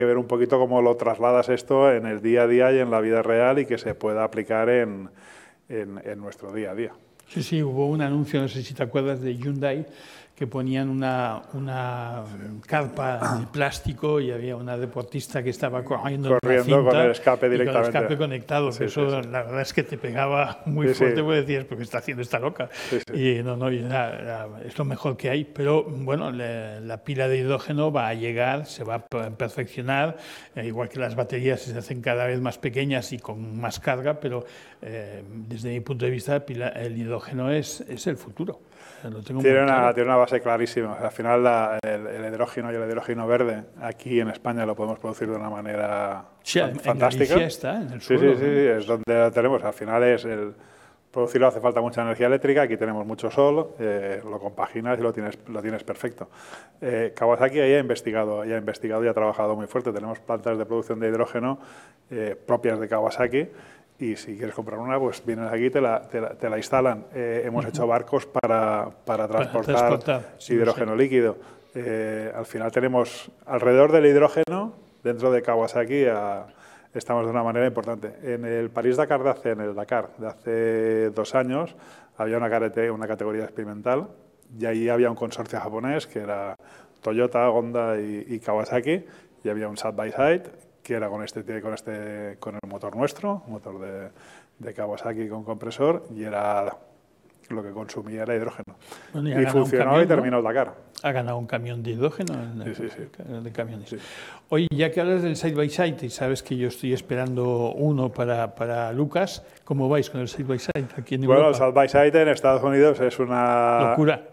que ver un poquito cómo lo trasladas esto en el día a día y en la vida real y que se pueda aplicar en nuestro día a día. Sí, sí, hubo un anuncio, no sé si te acuerdas, de Hyundai, que ponían una carpa de plástico y había una deportista que estaba corriendo en una cinta con el escape directamente. con el escape conectado. Sí, eso, sí. la verdad es que te pegaba muy Sí, fuerte, sí. porque decías, ¿pero qué está haciendo esta loca? Sí, sí. Y es lo mejor que hay. Pero bueno, la pila de hidrógeno va a llegar, se va a perfeccionar, igual que las baterías se hacen cada vez más pequeñas y con más carga, pero desde mi punto de vista el hidrógeno es el futuro. Tiene una base clarísima. Al final el hidrógeno y el hidrógeno verde aquí en España lo podemos producir de una manera fantástica. En Galicia está, en el suelo. Sí, es donde lo tenemos. Al final producirlo hace falta mucha energía eléctrica. Aquí tenemos mucho sol, lo compaginas y lo tienes perfecto. Kawasaki ahí ha investigado y ha trabajado muy fuerte. Tenemos plantas de producción de hidrógeno propias de Kawasaki. Y si quieres comprar una, pues vienes aquí y te la instalan. Hemos hecho barcos para transportar hidrógeno líquido. Al final tenemos alrededor del hidrógeno, dentro de Kawasaki, estamos de una manera importante. En el París-Dakar en el Dakar de hace 2 años, había una categoría experimental y ahí había un consorcio japonés que era Toyota, Honda y Kawasaki, y había un side-by-side que era con el motor nuestro, motor de Kawasaki con compresor, y era lo que consumía era hidrógeno. Bueno, y funcionó y terminó el Dakar. Ha ganado un camión de hidrógeno Sí. de camiones. Sí. Oye, ya que hablas del side by side y sabes que yo estoy esperando uno para Lucas, ¿cómo vais con el side by side aquí en Europa? Bueno, el side by side en Estados Unidos es una locura.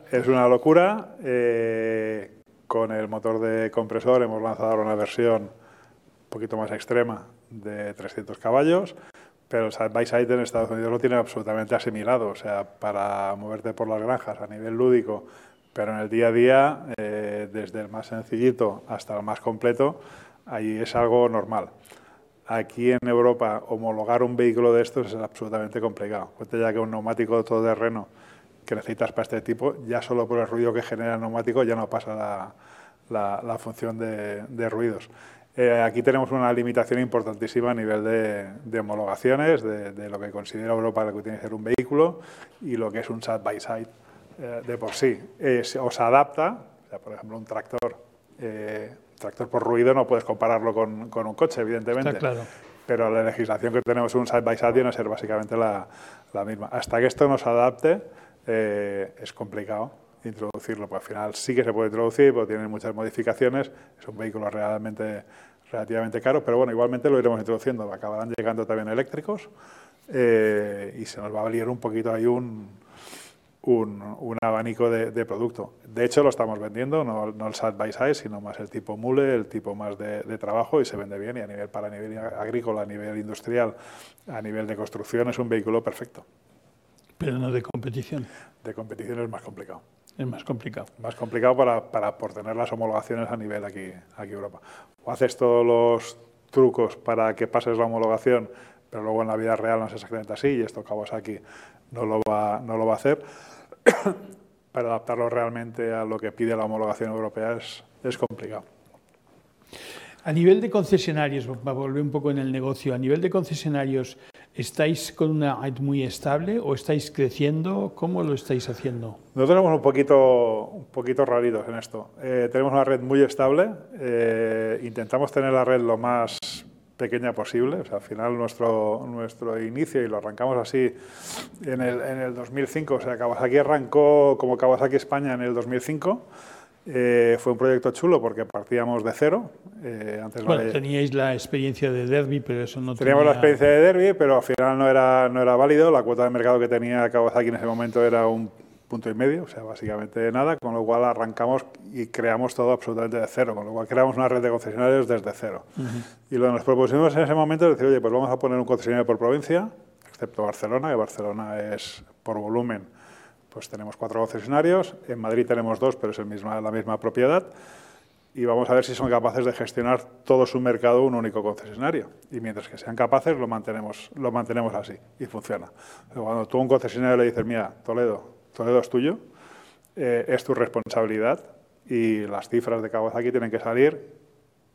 Con el motor de compresor hemos lanzado ahora una versión un poquito más extrema de 300 caballos, pero el side by side en Estados Unidos lo tiene absolutamente asimilado. O sea, para moverte por las granjas a nivel lúdico, pero en el día a día, desde el más sencillito hasta el más completo, ahí es algo normal. Aquí en Europa, homologar un vehículo de estos es absolutamente complicado. Cuenta ya que un neumático todoterreno que necesitas para este tipo, ya solo por el ruido que genera el neumático ya no pasa la función de ruidos. Aquí tenemos una limitación importantísima a nivel de homologaciones, de lo que considera Europa lo que tiene que ser un vehículo y lo que es un side by side de por sí. O se adapta, o sea, por ejemplo, un tractor por ruido no puedes compararlo con un coche, evidentemente. Está claro. Pero la legislación que tenemos en un side by side viene a ser básicamente la misma. Hasta que esto no se adapte, es complicado introducirlo, pues al final sí que se puede introducir, pero tiene muchas modificaciones, es un vehículo relativamente caro, pero bueno, igualmente lo iremos introduciendo, acabarán llegando también eléctricos y se nos va a abrir un poquito ahí un abanico de producto. De hecho, lo estamos vendiendo, no el side by side, sino más el tipo mule, el tipo más de trabajo, y se vende bien, y para nivel agrícola, a nivel industrial, a nivel de construcción, es un vehículo perfecto. Pero no de competición. De competición es más complicado. Es más complicado. Más complicado por tener las homologaciones a nivel aquí Europa. O haces todos los trucos para que pases la homologación, pero luego en la vida real no es exactamente así, y esto Kawasaki no lo va a hacer. Para adaptarlo realmente a lo que pide la homologación europea es complicado. A nivel de concesionarios, para volver un poco en el negocio, a nivel de concesionarios, ¿estáis con una red muy estable o estáis creciendo? ¿Cómo lo estáis haciendo? Nosotros somos un poquito raritos en esto. Tenemos una red muy estable. Intentamos tener la red lo más pequeña posible. O sea, al final nuestro inicio, y lo arrancamos así en el 2005. O sea, Kawasaki arrancó como Kawasaki España en el 2005. Fue un proyecto chulo porque partíamos de cero. Teníais la experiencia de Derby, pero eso no teníamos la experiencia de Derby, pero al final no era válido. La cuota de mercado que tenía Kawasaki en ese momento era 1,5 puntos, o sea, básicamente nada, con lo cual arrancamos y creamos todo absolutamente de cero, con lo cual creamos una red de concesionarios desde cero. Y lo que nos propusimos en ese momento es decir, oye, pues vamos a poner un concesionario por provincia, excepto Barcelona, que Barcelona es por volumen, pues tenemos 4 concesionarios, en Madrid tenemos 2, pero es la misma propiedad, y vamos a ver si son capaces de gestionar todo su mercado un único concesionario. Y mientras que sean capaces, lo mantenemos así, y funciona. Pero cuando tú a un concesionario le dices, mira, Toledo es tuyo, es tu responsabilidad, y las cifras de Kawasaki tienen que salir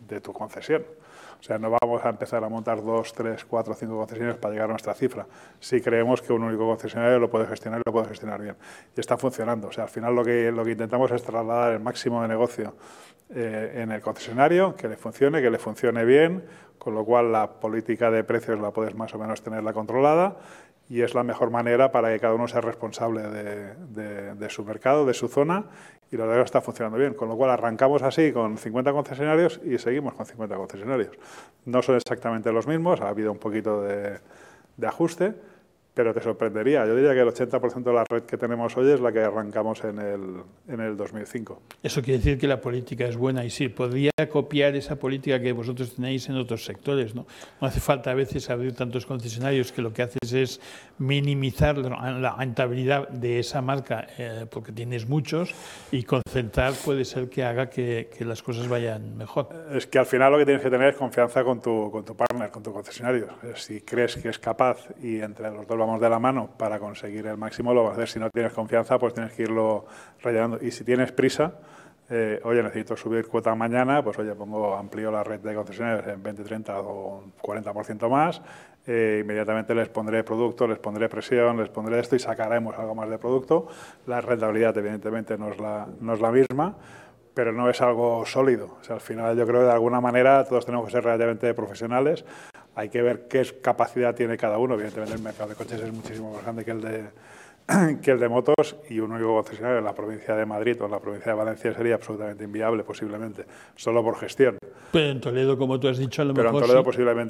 de tu concesión. O sea, no vamos a empezar a montar 2, 3, 4, 5 concesionarios para llegar a nuestra cifra. Si creemos que un único concesionario lo puede gestionar y lo puede gestionar bien. Y está funcionando. O sea, al final lo que intentamos es trasladar el máximo de negocio en el concesionario, que le funcione bien, con lo cual la política de precios la puedes más o menos tenerla controlada y es la mejor manera para que cada uno sea responsable de su mercado, de su zona, y la verdad está funcionando bien. Con lo cual arrancamos así con 50 concesionarios y seguimos con 50 concesionarios. No son exactamente los mismos, ha habido un poquito de ajuste, pero te sorprendería. Yo diría que el 80% de la red que tenemos hoy es la que arrancamos en el 2005. Eso quiere decir que la política es buena y sí, podría copiar esa política que vosotros tenéis en otros sectores, ¿no? No hace falta a veces abrir tantos concesionarios que lo que haces es minimizar la rentabilidad de esa marca porque tienes muchos y concentrar puede ser que haga que las cosas vayan mejor. Es que al final lo que tienes que tener es confianza con tu partner, con tu concesionario. Si crees que es capaz y entre los dos vamos de la mano para conseguir el máximo, lo vas a hacer. Si no tienes confianza, pues tienes que irlo rellenando. Y si tienes prisa, oye, necesito subir cuota mañana, pues oye, amplío la red de concesionarios en 20, 30 o 40% más, inmediatamente les pondré producto, les pondré presión, les pondré esto y sacaremos algo más de producto. La rentabilidad, evidentemente, no es la misma, pero no es algo sólido. O sea, al final yo creo que de alguna manera todos tenemos que ser relativamente profesionales. Hay que ver qué capacidad tiene cada uno. Evidentemente el mercado de coches es muchísimo más grande que el de motos y un único concesionario en la provincia de Madrid o en la provincia de Valencia sería absolutamente inviable, posiblemente, solo por gestión. Pero en Toledo, como tú has dicho, a lo Pero mejor en Toledo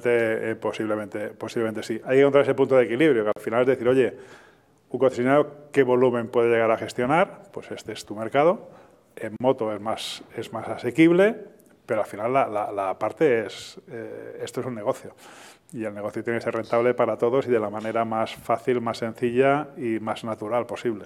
sí. posiblemente sí. Hay que encontrar ese punto de equilibrio, que al final es decir, oye, un concesionario, ¿qué volumen puede llegar a gestionar? Pues este es tu mercado. En moto es más asequible, pero al final la parte es, esto es un negocio y el negocio tiene que ser rentable para todos y de la manera más fácil, más sencilla y más natural posible.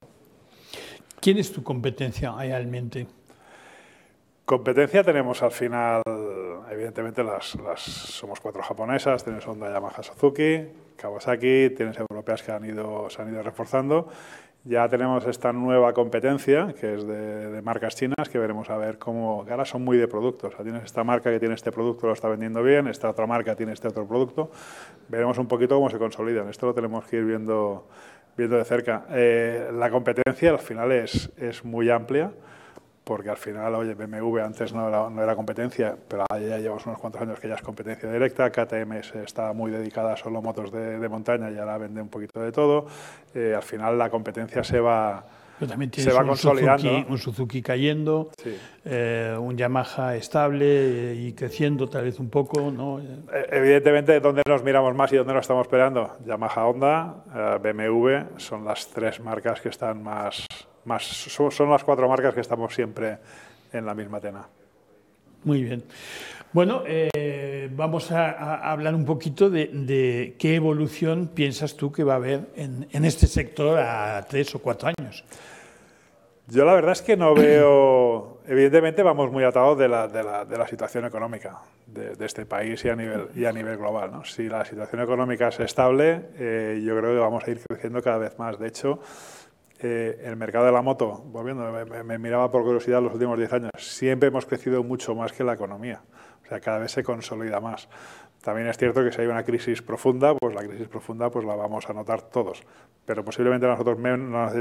¿Quién es tu competencia realmente? Competencia tenemos al final, evidentemente somos 4 japonesas, tienes Honda, Yamaha, Suzuki, Kawasaki, tienes europeas que se han ido reforzando. Ya tenemos esta nueva competencia, que es de marcas chinas, que veremos a ver cómo, que ahora son muy de productos. O sea, tienes esta marca que tiene este producto, lo está vendiendo bien, esta otra marca tiene este otro producto. Veremos un poquito cómo se consolidan. Esto lo tenemos que ir viendo de cerca. La competencia al final es muy amplia, porque al final, oye, BMW antes no era competencia, pero ya llevamos unos cuantos años que ya es competencia directa. KTM está muy dedicada a solo motos de montaña y ahora vende un poquito de todo. Al final la competencia se va consolidando. Un Suzuki cayendo, sí. Un Yamaha estable y creciendo tal vez un poco, ¿no? Evidentemente, ¿dónde nos miramos más y dónde nos estamos esperando? Yamaha, Honda, BMW son las 3 marcas que están son las 4 marcas que estamos siempre en la misma tena. Muy bien. Bueno, vamos a hablar un poquito de qué evolución piensas tú que va a haber en este sector a 3 o 4 años. Yo la verdad es que no veo... Evidentemente vamos muy atados de la situación económica de este país y a nivel global, ¿no? Si la situación económica es estable, yo creo que vamos a ir creciendo cada vez más. De hecho, el mercado de la moto, volviendo, me miraba por curiosidad los últimos 10 años, siempre hemos crecido mucho más que la economía. O sea, cada vez se consolida más. También es cierto que si hay una crisis profunda, pues la crisis profunda pues la vamos a notar todos. Pero posiblemente nosotros la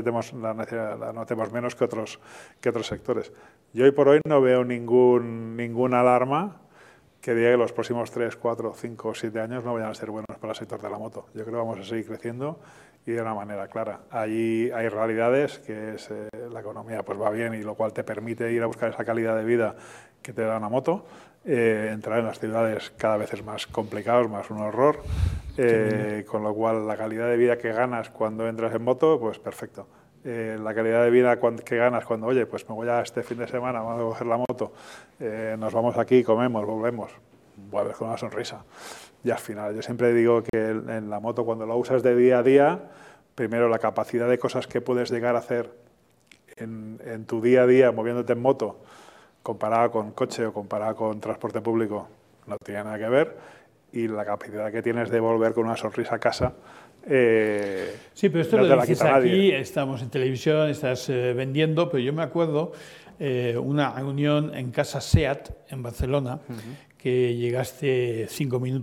notemos menos que otros sectores. Yo hoy por hoy no veo ninguna alarma que diga que los próximos 3, 4, 5 o 7 años no vayan a ser buenos para el sector de la moto. Yo creo que vamos a seguir creciendo y de una manera clara. Allí hay realidades que es la economía pues va bien y lo cual te permite ir a buscar esa calidad de vida que te da una moto. Entrar en las ciudades cada vez es más complicado, es más un horror, con lo cual la calidad de vida que ganas cuando entras en moto, pues perfecto. La calidad de vida que ganas cuando, oye, pues me voy a este fin de semana, vamos a coger la moto, nos vamos aquí, comemos, volvemos, vuelves con una sonrisa. Y al final, yo siempre digo que en la moto, cuando la usas de día a día, primero la capacidad de cosas que puedes llegar a hacer en tu día a día moviéndote en moto, comparada con coche o comparada con transporte público, no tiene nada que ver, y la capacidad que tienes de volver con una sonrisa a casa. Sí, pero esto no lo dices aquí, estamos en televisión, estás vendiendo, pero yo me acuerdo una reunión en Casa SEAT, en Barcelona, que llegaste 5 minutos